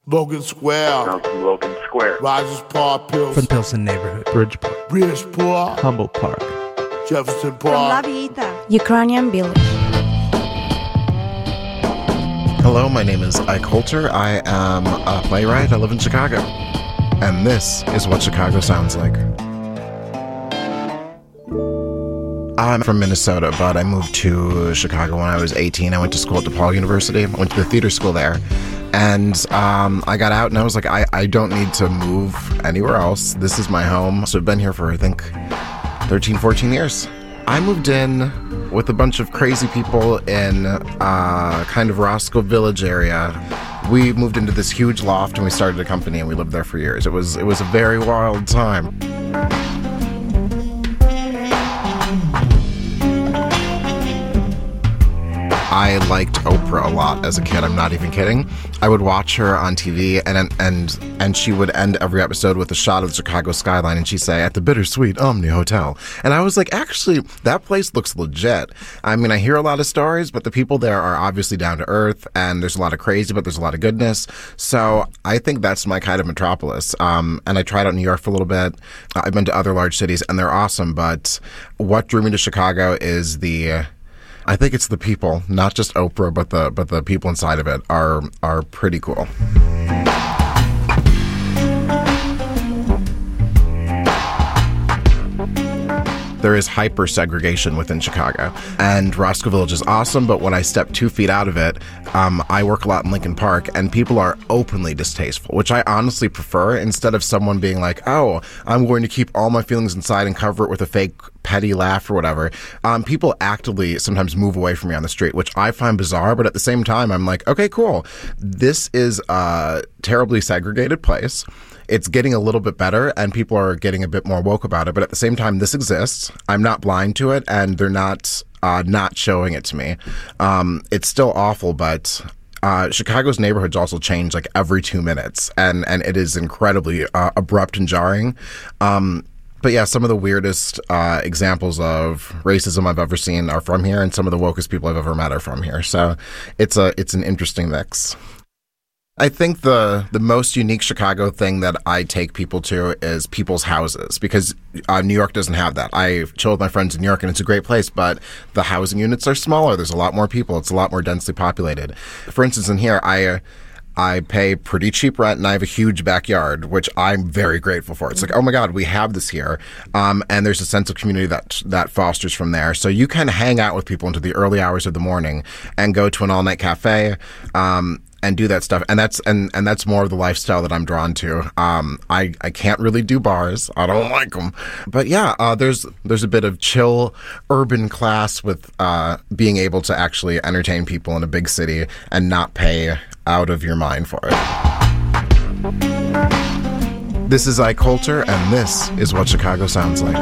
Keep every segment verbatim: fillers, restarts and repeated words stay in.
Logan Square. I'm from Logan Square. Rogers Park, Pills. From Pilsen neighborhood. Bridgeport. Bridgeport. Humboldt Park. Jefferson Park. From La Vita. Ukrainian Village. Hello, my name is Ike Holter. I am a playwright. I live in Chicago. And this is what Chicago sounds like. I'm from Minnesota, but I moved to Chicago when I was eighteen. I went to school at DePaul University. I went to the theater school there. And um, I got out and I was like, I, I don't need to move anywhere else. This is my home. So I've been here for, I think, thirteen, fourteen years. I moved in with a bunch of crazy people in uh, kind of Roscoe Village area. We moved into this huge loft and we started a company and we lived there for years. It was it was a very wild time. I liked Oprah a lot as a kid. I'm not even kidding. I would watch her on T V, and and and she would end every episode with a shot of the Chicago skyline, and she'd say, "At the Bittersweet Omni Hotel." And I was like, actually, that place looks legit. I mean, I hear a lot of stories, but the people there are obviously down to earth, and there's a lot of crazy, but there's a lot of goodness. So I think that's my kind of metropolis. Um, and I tried out New York for a little bit. I've been to other large cities, and they're awesome. But what drew me to Chicago is the I think it's the people, not just Oprah, but the but the people inside of it are are pretty cool. There is hyper segregation within Chicago, and Roscoe Village is awesome, but when I step two feet out of it, um, I work a lot in Lincoln Park, and people are openly distasteful, which I honestly prefer, instead of someone being like, oh, I'm going to keep all my feelings inside and cover it with a fake petty laugh or whatever. Um, people actively sometimes move away from me on the street, which I find bizarre, but at the same time, I'm like, okay, cool. This is a terribly segregated place. It's getting a little bit better, and people are getting a bit more woke about it. But at the same time, this exists. I'm not blind to it, and they're not uh, not showing it to me. Um, it's still awful, but uh, Chicago's neighborhoods also change like every two minutes, and and it is incredibly uh, abrupt and jarring. Um, But yeah, some of the weirdest uh, examples of racism I've ever seen are from here, and some of the wokest people I've ever met are from here. So it's a it's an interesting mix. I think the the most unique Chicago thing that I take people to is people's houses, because uh, New York doesn't have that. I chill with my friends in New York, and it's a great place, but the housing units are smaller. There's a lot more people. It's a lot more densely populated. For instance, in here, I... Uh, I pay pretty cheap rent, and I have a huge backyard, which I'm very grateful for. It's like, oh my God, we have this here. Um, and there's a sense of community that that fosters from there. So you can hang out with people into the early hours of the morning and go to an all-night cafe um, and do that stuff. And that's and, and that's more of the lifestyle that I'm drawn to. Um, I, I can't really do bars. I don't like them. But yeah, uh, there's there's a bit of chill urban class with uh, being able to actually entertain people in a big city and not pay out of your mind for it. This is Ike Holter, and this is what Chicago sounds like.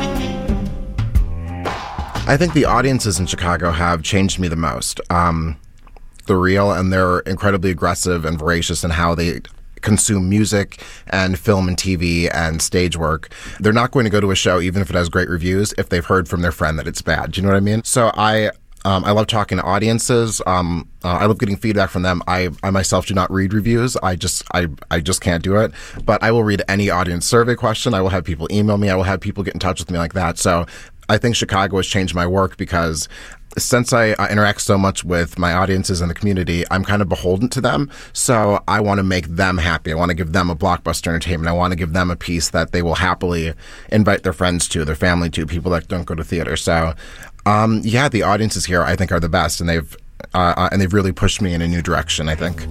I think the audiences in Chicago have changed me the most. Um, they're real, and they're incredibly aggressive and voracious in how they consume music and film and T V and stage work. They're not going to go to a show, even if it has great reviews, if they've heard from their friend that it's bad. Do you know what I mean? So I... Um, I love talking to audiences. Um, uh, I love getting feedback from them. I, I myself do not read reviews. I just I, I just can't do it. But I will read any audience survey question. I will have people email me. I will have people get in touch with me like that. So I think Chicago has changed my work, because since I uh, interact so much with my audiences and the community, I'm kind of beholden to them. So I want to make them happy. I want to give them a blockbuster entertainment. I want to give them a piece that they will happily invite their friends to, their family to, people that don't go to theater. So Um, yeah, the audiences here, I think, are the best, and they've uh, uh, and they've really pushed me in a new direction, I think.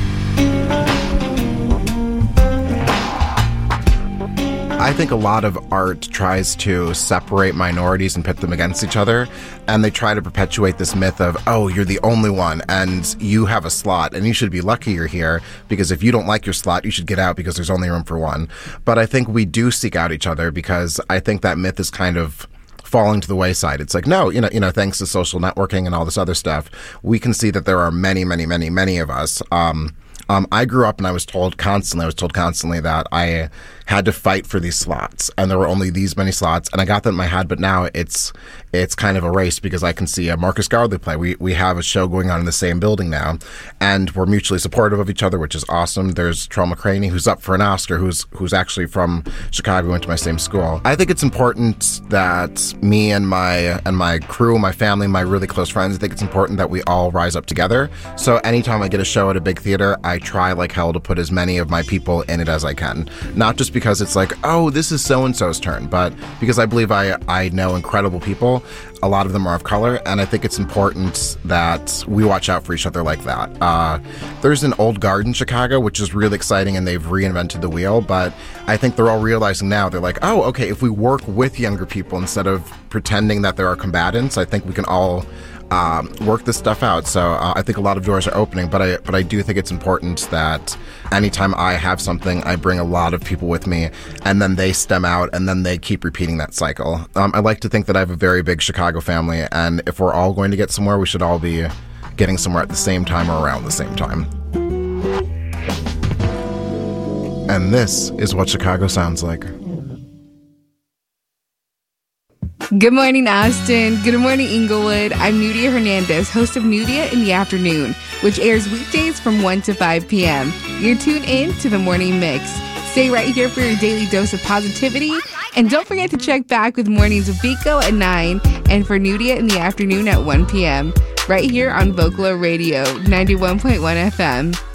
I think a lot of art tries to separate minorities and pit them against each other, and they try to perpetuate this myth of, oh, you're the only one, and you have a slot, and you should be lucky you're here, because if you don't like your slot, you should get out because there's only room for one. But I think we do seek out each other, because I think that myth is kind of falling to the wayside. It's like, no, you know, you know, thanks to social networking and all this other stuff, we can see that there are many, many, many, many of us. Um, um, I grew up and I was told constantly, I was told constantly that I had to fight for these slots, and there were only these many slots, and I got that in my head. But now it's it's kind of erased because I can see a Marcus Garley play. We we have a show going on in the same building now, and we're mutually supportive of each other, which is awesome. There's Trell McCraney, who's up for an Oscar, who's who's actually from Chicago, went to my same school. I think it's important that me and my and my crew, my family, my really close friends, I think it's important that we all rise up together. So anytime I get a show at a big theater, I try like hell to put as many of my people in it as I can. Not just because it's like, oh, this is so-and-so's turn, but because I believe I, I know incredible people. A lot of them are of color, and I think it's important that we watch out for each other like that. Uh, there's an old guard in Chicago, which is really exciting, and they've reinvented the wheel, but I think they're all realizing now, they're like, oh, okay, if we work with younger people instead of pretending that there are combatants, I think we can all Um, work this stuff out. So uh, I think a lot of doors are opening, but I but I do think it's important that anytime I have something, I bring a lot of people with me, and then they stem out, and then they keep repeating that cycle. Um, I like to think that I have a very big Chicago family, and if we're all going to get somewhere, we should all be getting somewhere at the same time or around the same time. And this is what Chicago sounds like. Good morning, Austin. Good morning, Inglewood. I'm Nudia Hernandez, host of Nudia in the Afternoon, which airs weekdays from one to five p.m. You're tuned in to the Morning Mix. Stay right here for your daily dose of positivity. And don't forget to check back with Mornings of Vico at nine and for Nudia in the Afternoon at one p.m. right here on Vocalo Radio, ninety-one point one F M.